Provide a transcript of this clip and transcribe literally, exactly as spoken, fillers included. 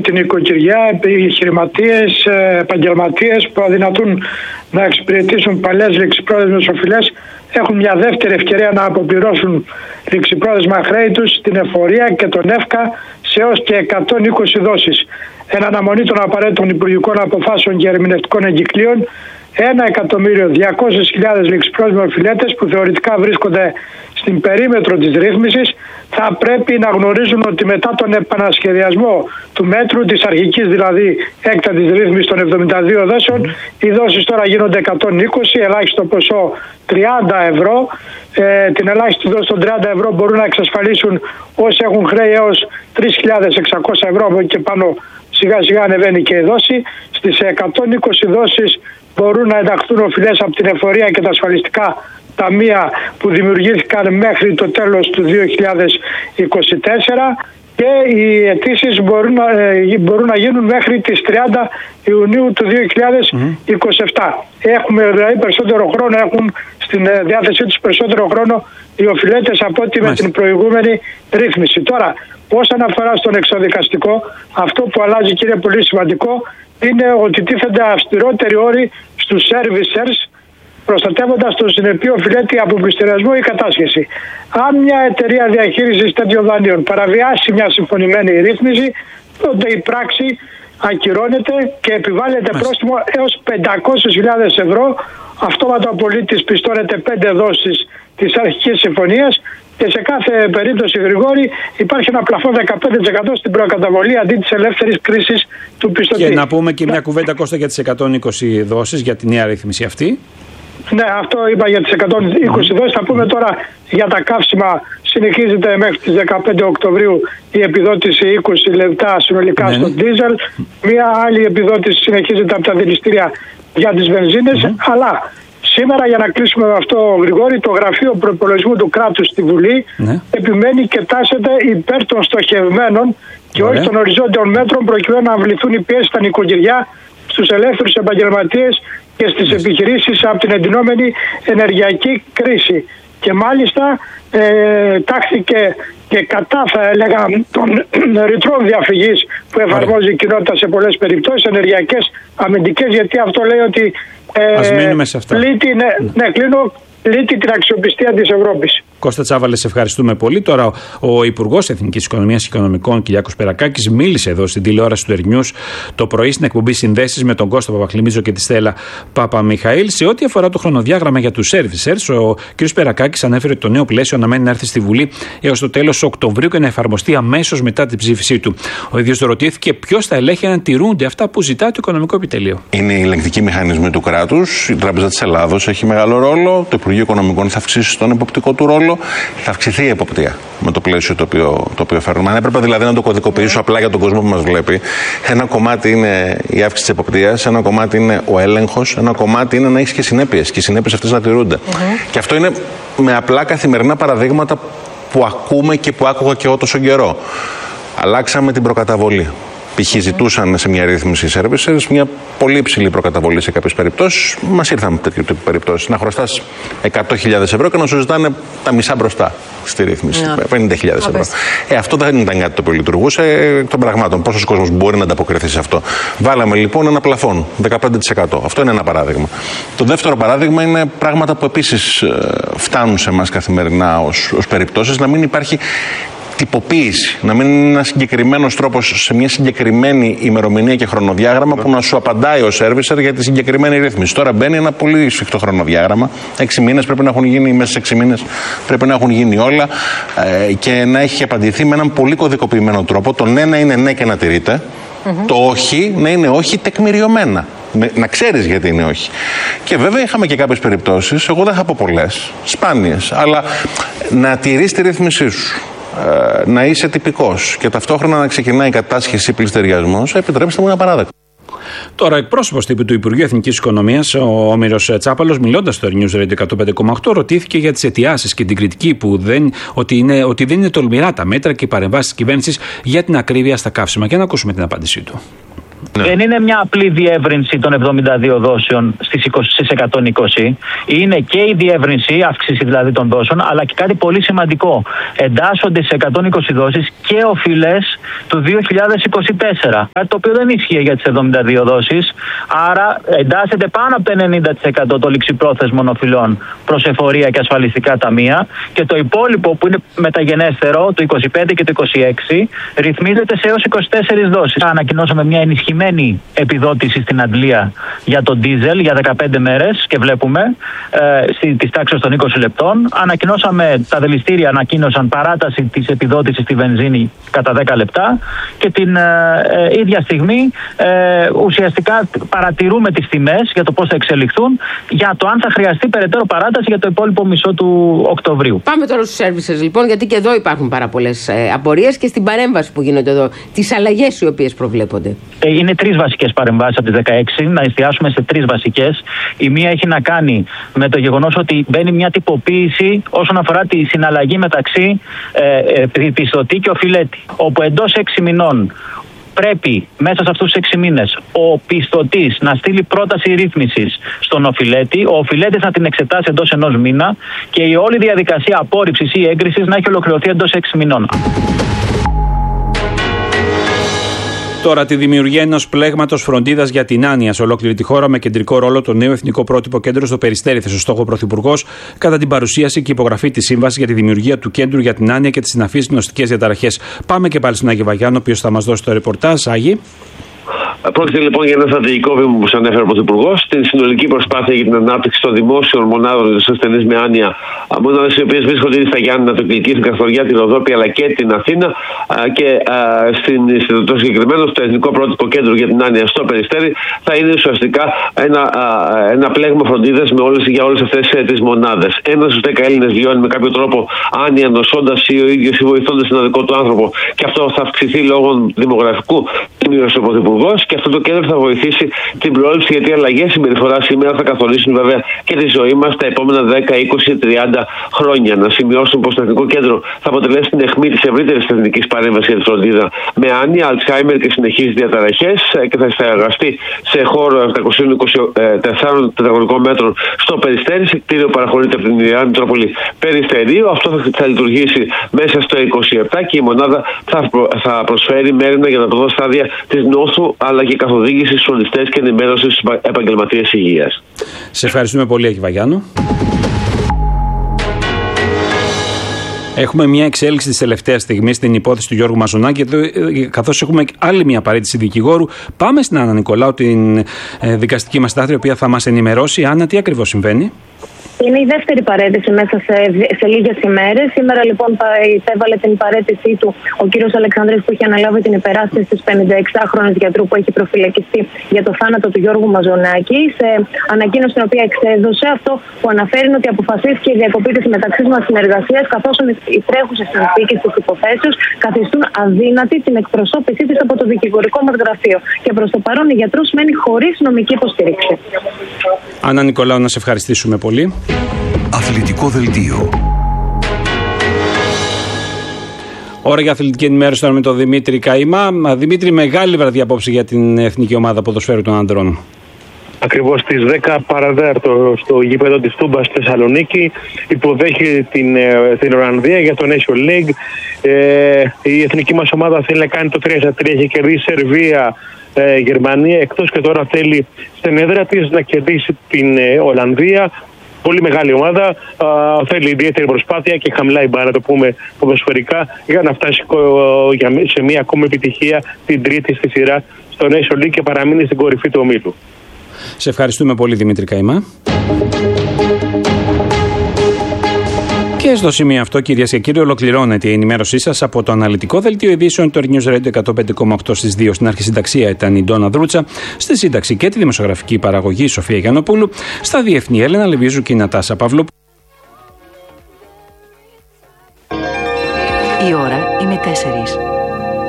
την νοικοκυριά, επιχειρηματίες, επαγγελματίες που αδυνατούν να εξυπηρετήσουν παλιές ληξιπρόθεσμες οφειλές έχουν μια δεύτερη ευκαιρία να αποπληρώσουν ληξιπρόθεσμα χρέη τους στην εφορία και τον ΕΦΚΑ σε έως και εκατόν είκοσι δόσεις. Εν αναμονή των απαραίτητων υπουργικών αποφάσεων και ερμηνευτικών εγκυκλίων, ένα εκατομμύριο διακόσιες χιλιάδες ληξιπρόθεσμοι οφειλέτες που θεωρητικά βρίσκονται στην περίμετρο της ρύθμισης θα πρέπει να γνωρίζουν ότι μετά τον επανασχεδιασμό του μέτρου, της αρχικής δηλαδή έκτατης ρύθμισης των εβδομήντα δύο δόσεων, οι δόσεις τώρα γίνονται εκατόν είκοσι, ελάχιστο ποσό τριάντα ευρώ. Ε, την ελάχιστη δόση των τριάντα ευρώ μπορούν να εξασφαλίσουν όσοι έχουν χρέη έως τρεις χιλιάδες εξακόσια ευρώ, από εκεί και πάνω σιγά σιγά ανεβαίνει και η δόση. Στις εκατόν είκοσι δόσεις μπορούν να ενταχθούν οφειλές από την εφορία και τα ασφαλιστικά ταμεία που δημιουργήθηκαν μέχρι το τέλος του δύο χιλιάδες είκοσι τέσσερα και οι αιτήσεις μπορούν να, μπορούν να γίνουν μέχρι τις τριάντα Ιουνίου του δύο χιλιάδες είκοσι επτά. Έχουμε δηλαδή περισσότερο χρόνο, έχουν στην διάθεσή τους περισσότερο χρόνο οι οφειλέτες από ό,τι με την προηγούμενη ρύθμιση. Τώρα, όσον αφορά στον εξοδικαστικό, αυτό που αλλάζει και είναι πολύ σημαντικό είναι ότι τίθενται αυστηρότεροι όροι στους servicers, προστατεύοντας τον συνεπή οφειλέτη από πληστηριασμό ή κατάσχεση. Αν μια εταιρεία διαχείρισης τέτοιων δανείων παραβιάσει μια συμφωνημένη ρύθμιση, τότε η πράξη ακυρώνεται και επιβάλλεται πρόστιμο έως πεντακόσιες χιλιάδες ευρώ. Αυτόματα ο πολίτης πιστώνεται πέντε δόσεις της αρχικής συμφωνίας και σε κάθε περίπτωση, Γρηγόρη, υπάρχει ένα πλαφόν δεκαπέντε τοις εκατό στην προκαταβολή αντί της ελεύθερης κρίσης του πιστωτή. Και να πούμε και μια κουβέντα, Κώστα, για τις εκατόν είκοσι δόσεις, για τη νέα ρύθμιση αυτή. Ναι, αυτό είπα για τις εκατόν είκοσι mm. δόσεις. Θα πούμε τώρα για τα καύσιμα. Συνεχίζεται μέχρι τις δεκαπέντε Οκτωβρίου η επιδότηση είκοσι λεπτά συνολικά ναι, στο ντίζελ. Μία άλλη επιδότηση συνεχίζεται από τα δηληστήρια για τις βενζίνες. Mm. Αλλά σήμερα, για να κλείσουμε με αυτό, Γρηγόρη, το Γραφείο Προϋπολογισμού του Κράτους στη Βουλή ναι. επιμένει και τάσεται υπέρ των στοχευμένων και Ωραία. όχι των οριζόντιων μέτρων, προκειμένου να αμβληθούν οι πιέσεις στα νοικοκυριά, στους ελεύθερους επαγγελματίες και στις yes. επιχειρήσεις από την εντυνόμενη ενεργειακή κρίση. Και μάλιστα ε, τάχθηκε και κατά, θα έλεγα, των ρητρών διαφυγής που εφαρμόζει η κοινότητα σε πολλές περιπτώσεις, ενεργειακές, αμυντικές, γιατί αυτό λέει ότι ε, Ας μείνουμε σε αυτά. Πλήττει, ναι, ναι, κλείνω, πλήττει την αξιοπιστία της Ευρώπης. Κώστα Τσάβαλε, σε ευχαριστούμε πολύ. Τώρα, ο Υπουργός Εθνικής Οικονομίας και Οικονομικών, Κυριάκος Περακάκης, μίλησε εδώ στην τηλεόραση του Ερνιούς το πρωί στην εκπομπή Συνδέσεις με τον Κώστα Παπαχλημίζο και τη Στέλλα Παπαμιχαήλ. Σε ό,τι αφορά το χρονοδιάγραμμα για τους servicers, ο κ. Περακάκης ανέφερε ότι το νέο πλαίσιο αναμένει να έρθει στη Βουλή έως το τέλος Οκτωβρίου και να εφαρμοστεί αμέσως μετά την ψήφισή του. Ο ίδιος ρωτήθηκε ποιος θα ελέγχει να τηρούνται αυτά που ζητά το Οικονομικό Επιτελείο. Είναι οι ελεγκτικοί μηχανισμοί του κράτους. Η Τράπεζα της Ελλάδος έχει μεγάλο ρόλο. Το Υπουργείο Οικονομικών θα αυξήσει τον εποπτικό του ρόλο. Θα αυξηθεί η εποπτεία με το πλαίσιο το οποίο, το οποίο φέρνουμε. Αν έπρεπε δηλαδή να το κωδικοποιήσω απλά για τον κόσμο που μας βλέπει, ένα κομμάτι είναι η αύξηση της εποπτείας, ένα κομμάτι είναι ο έλεγχος, ένα κομμάτι είναι να έχει και συνέπειες και οι συνέπειες αυτές να τηρούνται. Mm-hmm. Και αυτό είναι με απλά καθημερινά παραδείγματα που ακούμε και που άκουγα και εγώ τόσο καιρό. Αλλάξαμε την προκαταβολή. Π.χ. ζητούσαν σε μια ρύθμιση services μια πολύ υψηλή προκαταβολή σε κάποιες περιπτώσεις. Μας ήρθαν τέτοιου τύπου περιπτώσεις. Να χρωστάς εκατό χιλιάδες ευρώ και να σου ζητάνε τα μισά μπροστά στη ρύθμιση. Yeah. πενήντα χιλιάδες ευρώ. Ε, αυτό δεν ήταν κάτι το οποίο λειτουργούσε εκ των πραγμάτων. Πόσος κόσμος μπορεί να ανταποκριθεί σε αυτό. Βάλαμε λοιπόν ένα πλαφόν δεκαπέντε τοις εκατό. Αυτό είναι ένα παράδειγμα. Το δεύτερο παράδειγμα είναι πράγματα που επίσης φτάνουν σε εμάς καθημερινά ως, ως περιπτώσεις, να μην υπάρχει τυποποίηση, να μην είναι ένα συγκεκριμένο τρόπο σε μια συγκεκριμένη ημερομηνία και χρονοδιάγραμμα που να σου απαντάει ο servicer για τη συγκεκριμένη ρύθμιση. Τώρα μπαίνει ένα πολύ σφιχτό χρονοδιάγραμμα. Έξι μήνες πρέπει να έχουν γίνει, μέσα σε έξι μήνες πρέπει να έχουν γίνει όλα ε, και να έχει απαντηθεί με έναν πολύ κωδικοποιημένο τρόπο. Το ναι να είναι ναι και να τηρείται. Mm-hmm. Το όχι να είναι όχι τεκμηριωμένα. Να ξέρεις γιατί είναι όχι. Και βέβαια είχαμε και κάποιες περιπτώσεις, εγώ δεν θα πω πολλές, σπάνιες, αλλά να τηρείς τη ρύθμισή σου, να είσαι τυπικός και ταυτόχρονα να ξεκινάει η κατάσχεση ή πληστηριασμός, επιτρέψτε μου ένα παράδειγμα. Τώρα, εκπρόσωπος τύπου του Υπουργείου Εθνικής Οικονομίας, ο Όμηρος Τσάπαλος, μιλώντας στο News Radio εκατόν πέντε κόμμα οκτώ, ρωτήθηκε για τις αιτιάσεις και την κριτική που δεν, ότι, είναι, ότι δεν είναι τολμηρά τα μέτρα και οι παρεμβάσεις της κυβέρνησης για την ακρίβεια στα καύσιμα. Και να ακούσουμε την απάντησή του. Ναι. Δεν είναι μια απλή διεύρυνση των εβδομήντα δύο δόσεων στις εκατόν είκοσι. Είναι και η διεύρυνση, αύξηση δηλαδή των δόσεων, αλλά και κάτι πολύ σημαντικό. Εντάσσονται σε εκατόν είκοσι δόσεις και οφειλές του δύο χιλιάδες είκοσι τέσσερα. Κάτι το οποίο δεν ισχύει για τις εβδομήντα δύο δόσεις. Άρα εντάσσεται πάνω από το ενενήντα τοις εκατό των ληξιπρόθεσμων οφειλών προς εφορία και ασφαλιστικά ταμεία. Και το υπόλοιπο που είναι μεταγενέστερο, το είκοσι πέντε και το είκοσι έξι, ρυθμίζεται σε έως είκοσι τέσσερις δόσεις. Ανακοινώσαμε μια ενισχυμένη επιδότηση στην Αντλία για το ντίζελ για δεκαπέντε μέρες και βλέπουμε ε, της τάξης των είκοσι λεπτών. Ανακοινώσαμε, τα δηληστήρια ανακοίνωσαν παράταση της επιδότησης στη βενζίνη κατά δέκα λεπτά και την ε, ε, ίδια στιγμή ε, ουσιαστικά παρατηρούμε τις τιμές για το πώς θα εξελιχθούν, για το αν θα χρειαστεί περαιτέρω παράταση για το υπόλοιπο μισό του Οκτωβρίου. Πάμε τώρα στους services λοιπόν, γιατί και εδώ υπάρχουν πάρα πολλές ε, απορίες και στην παρέμβαση που γίνεται εδώ, τις αλλαγές οι οποίες προβλέπονται. Ε, είναι τρεις βασικές παρεμβάσεις από τις δεκαέξι, να εστιάσουμε σε τρεις βασικές. Η μία έχει να κάνει με το γεγονός ότι μπαίνει μια τυποποίηση όσον αφορά τη συναλλαγή μεταξύ ε, ε, πιστωτή και οφειλέτη, όπου εντός έξι μηνών πρέπει μέσα σε αυτούς τους έξι μήνες ο πιστωτής να στείλει πρόταση ρύθμισης στον οφειλέτη, ο οφειλέτης να την εξετάσει εντός ενός μήνα και η όλη διαδικασία απόρριψης ή έγκρισης να έχει ολοκληρωθεί εντός έξι μηνών. Τώρα τη δημιουργία ενός πλέγματος φροντίδας για την άνοια σε ολόκληρη τη χώρα με κεντρικό ρόλο το νέο Εθνικό Πρότυπο Κέντρο στο Περιστέρι, θέσει στόχο ο Πρωθυπουργός κατά την παρουσίαση και υπογραφή της σύμβασης για τη δημιουργία του Κέντρου για την άνοια και τις συναφείς γνωστικές διαταραχές. Πάμε και πάλι στον Άγιο Βαγιάννο, ο οποίος θα μας δώσει το ρεπορτάζ. Άγι. Πρόκειται λοιπόν για ένα στρατηγικό βήμα που σα ανέφερε ο Πρωθυπουργός, στην συνολική προσπάθεια για την ανάπτυξη των δημόσιων μονάδων για του ασθενείς με άνοια, μονάδες οι οποίες βρίσκονται ήδη στα Γιάννηνα, το Κιλκί, στην Καστοριά, τη Ροδόπη αλλά και την Αθήνα. Και στην, το συγκεκριμένο στο Εθνικό Πρότυπο Κέντρο για την άνοια στο Περιστέρι θα είναι ουσιαστικά ένα, ένα πλέγμα φροντίδας για όλες αυτές τις μονάδες. Ένας στους δέκα Έλληνες βιώνει με κάποιο τρόπο άνοια, νοσώντας ή ο ίδιος ή βοηθώντας τον αδικό του άνθρωπο, και αυτό θα αυξηθεί λόγω δημογραφικού, μείωσε ο Πρωθυπουργός. Και αυτό το κέντρο θα βοηθήσει την πρόληψη, γιατί οι αλλαγές συμπεριφορά σήμερα θα καθορίσουν βέβαια και τη ζωή μας τα επόμενα δέκα, είκοσι, τριάντα χρόνια. Να σημειώσουμε πως το Εθνικό Κέντρο θα αποτελέσει την αιχμή της ευρύτερης εθνικής παρέμβασης για τη φροντίδα με άνοια, Αλτσχάιμερ και συνεχείς διαταραχές και θα εστιαγαστεί σε χώρο επτακόσιων είκοσι τεσσάρων τετραγωνικών μέτρων στο Περιστέρι, σε κτίριο παραχωρείται από την Ιερά Μητρόπολη Περιστερίου. Αυτό θα, θα λειτουργήσει μέσα στο είκοσι επτά και η μονάδα θα, προ, θα προσφέρει μέρημνα για τα πρώτα στάδια της νόσου, αλλά και καθοδήγηση στους φροντιστές και ενημέρωση στους επαγγελματίες υγείας. Σε ευχαριστούμε πολύ, Άγιο Βαγιάννο. Έχουμε μια εξέλιξη της τελευταίας στιγμής στην υπόθεση του Γιώργου Μαζονάκη, καθώς έχουμε άλλη μια παρέτηση δικηγόρου. Πάμε στην Άννα Νικολάου, την ε, δικαστική μας συντάκτρια, η οποία θα μας ενημερώσει. Άννα, τι ακριβώς συμβαίνει? Είναι η δεύτερη παρέτηση μέσα σε, σε λίγες ημέρες. Σήμερα λοιπόν υπέβαλε την παρέτησή του ο κύριος Αλεξανδρής, που έχει αναλάβει την υπεράσπιση της πενηνταεξάχρονης γιατρού που έχει προφυλακιστεί για το θάνατο του Γιώργου Μαζονάκη. Σε ανακοίνωση την οποία εξέδωσε, αυτό που αναφέρει είναι ότι αποφασίστηκε η διακοπή της μεταξύ μας συνεργασίας, καθώς οι τρέχουσες συνθήκες της υποθέσεως καθιστούν αδύνατη την εκπροσώπησή της από το δικηγορικό μας γραφείο. Και προς το παρόν η γιατρός μένει χωρίς νομική υποστήριξη. Άννα Νικολάου, να σε ευχαριστήσουμε πολύ. Αθλητικό δελτίο. Ώρα για αθλητική ενημέρωση τώρα με τον Δημήτρη Καημά. Δημήτρη, μεγάλη βραδιά απόψε για την εθνική ομάδα ποδοσφαίρου των ανδρών. Ακριβώς στις δέκα παρά τέταρτο στο γήπεδο της Τούμπας στη Θεσσαλονίκη υποδέχει την, την Ολλανδία για το Nation League. Ε, η εθνική μας ομάδα θέλει να κάνει το τρία στα τρία, έχει κερδίσει Σερβία, ε, Γερμανία εκτός, και τώρα θέλει στην έδρα της να κερδίσει την ε, Ολλανδία. Πολύ μεγάλη ομάδα, α, θέλει ιδιαίτερη προσπάθεια και χαμηλά η μπάρα, το πούμε ποδοσφαιρικά, για να φτάσει σε μια ακόμη επιτυχία, την τρίτη στη σειρά στο Nation League, και παραμείνει στην κορυφή του ομίλου. Σε ευχαριστούμε πολύ, Δημήτρη Καημά. Και στο σημείο αυτό, κυρίες και κύριοι, ολοκληρώνεται η ενημέρωσή σας από το αναλυτικό δελτίο ειδήσεων του News Radio εκατόν πέντε κόμμα οκτώ στις δύο. Στην αρχισυνταξία ήταν η Ντόνα Δρούτσα, στη σύνταξη και τη δημοσιογραφική παραγωγή η Σοφία Γιαννοπούλου, στα διεθνή Έλενα Λεβίζου και η Νατάσα Παυλού. Η ώρα είναι τέσσερις.